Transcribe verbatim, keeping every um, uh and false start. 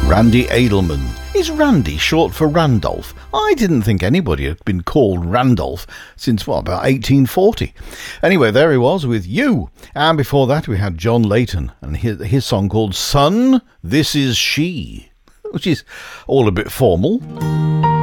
Randy Edelman. Is Randy short for Randolph? I didn't think anybody had been called Randolph since, what, about eighteen forty. Anyway, there he was with You. And before that we had John Layton and his, his song called Son, This Is She, which is all a bit formal.